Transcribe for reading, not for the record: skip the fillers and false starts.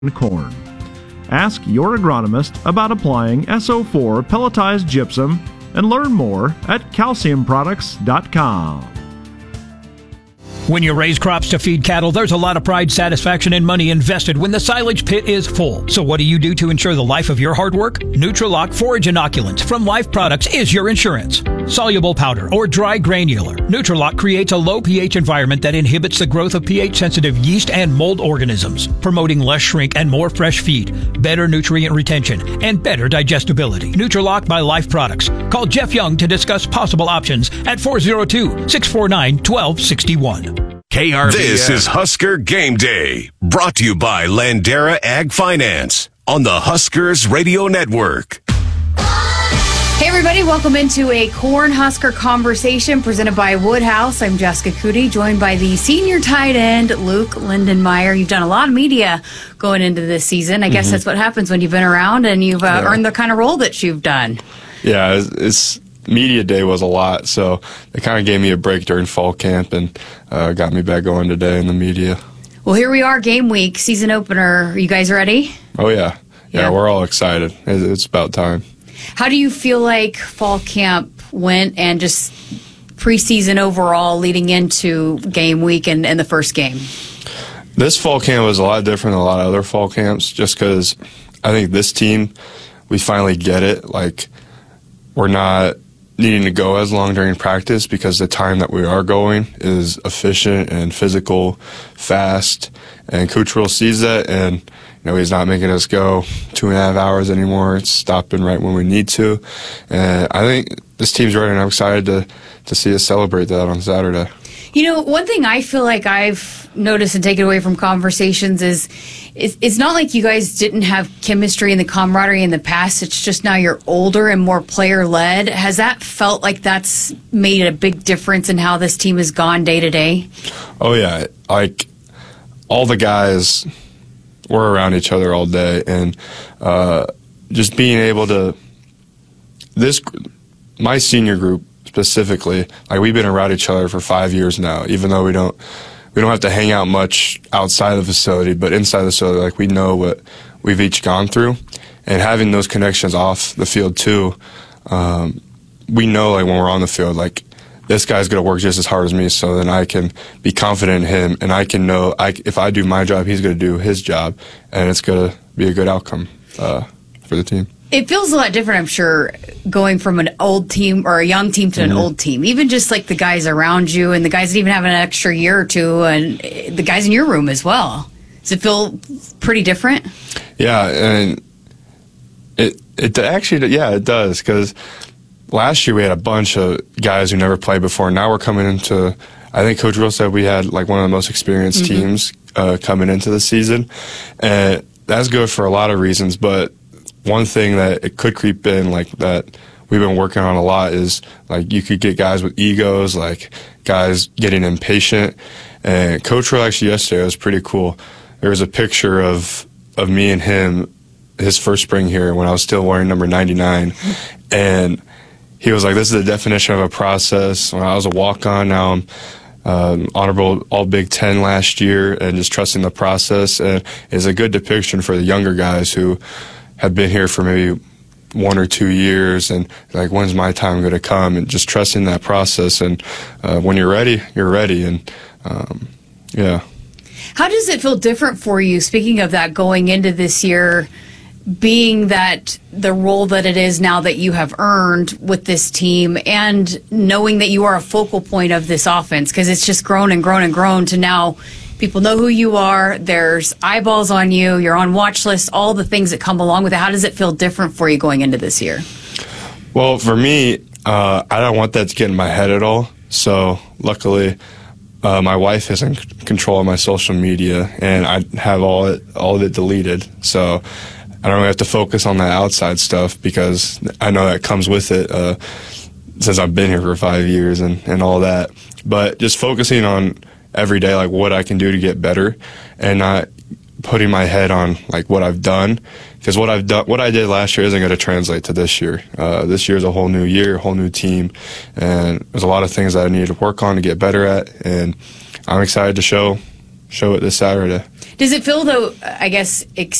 corn. Ask your agronomist about applying SO4 pelletized gypsum and learn more at calciumproducts.com. When you raise crops to feed cattle, there's a lot of pride, satisfaction, and money invested when the silage pit is full. So what do you do to ensure the life of your hard work? Nutrilock Forage Inoculants from Life Products is your insurance. Soluble powder or dry granular, Nutrilock creates a low pH environment that inhibits the growth of pH-sensitive yeast and mold organisms, promoting less shrink and more fresh feed, better nutrient retention, and better digestibility. Nutrilock by Life Products. Call Jeff Young to discuss possible options at 402-649-1261. KRVN. This is Husker Game Day, brought to you by Landera Ag Finance on the Huskers Radio Network. Hey everybody, welcome into a Cornhusker conversation presented by Woodhouse. I'm Jessica Cootie, joined by the senior tight end, Luke Lindenmeyer. You've done a lot of media going into this season. I guess that's what happens when you've been around and you've earned the kind of role that you've done. Yeah, it's media day was a lot, so it kind of gave me a break during fall camp and got me back going today in the media. Well, here we are, game week, season opener. Are you guys ready? Oh, yeah. Yeah, we're all excited. It's about time. How do you feel like fall camp went and just preseason overall leading into game week and the first game? This fall camp was a lot different than a lot of other fall camps just because I think this team, we finally get it. Like, we're not needing to go as long during practice because the time that we are going is efficient and physical, fast, and Coach Rule sees that, and he's not making us go 2.5 hours anymore. It's stopping right when we need to, and I think this team's ready, and I'm excited to see us celebrate that on Saturday. One thing I feel like I've noticed and taken away from conversations is it's not like you guys didn't have chemistry and the camaraderie in the past. It's just now you're older and more player-led. Has that felt like that's made a big difference in how this team has gone day to day? Oh, yeah. Like, all the guys were around each other all day, and just being able to my senior group specifically, like, we've been around each other for 5 years now, even though we don't have to hang out much outside the facility, but inside the facility, like, we know what we've each gone through, and having those connections off the field too, we know, like, when we're on the field, like, this guy's going to work just as hard as me, so then I can be confident in him, and I can know if I do my job, he's going to do his job, and it's going to be a good outcome for the team. It feels a lot different, I'm sure, going from an old team or a young team to an old team. Even just like the guys around you and the guys that even have an extra year or two and the guys in your room as well. Does it feel pretty different? Yeah, and it actually, yeah, it does. Because last year we had a bunch of guys who never played before. Now we're coming into, I think Coach Rule said we had like one of the most experienced teams coming into the season. And that's good for a lot of reasons, but one thing that it could creep in, like, that we've been working on a lot is, like, you could get guys with egos, like guys getting impatient. And Coach Rule actually yesterday, it was pretty cool. There was a picture of me and him his first spring here when I was still wearing number 99. And he was like, this is the definition of a process. When I was a walk-on, now I'm honorable All Big Ten last year, and just trusting the process. And it's a good depiction for the younger guys who have been here for maybe 1 or 2 years, and like, when's my time going to come, and just trusting that process. And when you're ready, you're ready. And yeah. How does it feel different for you, speaking of that, going into this year, being that the role that it is now that you have earned with this team, and knowing that you are a focal point of this offense, because it's just grown and grown and grown to now people know who you are, there's eyeballs on you, you're on watch lists, all the things that come along with it. How does it feel different for you going into this year? Well, for me, I don't want that to get in my head at all. So luckily, my wife is in control of my social media, and I have all of it deleted. So I don't really have to focus on that outside stuff, because I know that comes with it since I've been here for 5 years and all that. But just focusing on every day, like, what I can do to get better, and not putting my head on, like, what I've done, because what I did last year isn't going to translate to this year. This year is a whole new year, a whole new team, and there's a lot of things that I need to work on to get better at, and I'm excited to show it this Saturday. Does it feel, though, I guess,